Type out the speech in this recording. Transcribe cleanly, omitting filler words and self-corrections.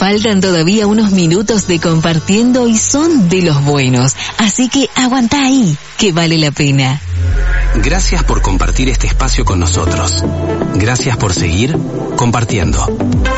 Faltan todavía unos minutos de compartiendo y son de los buenos. Así que aguantá ahí, que vale la pena. Gracias por compartir este espacio con nosotros. Gracias por seguir compartiendo.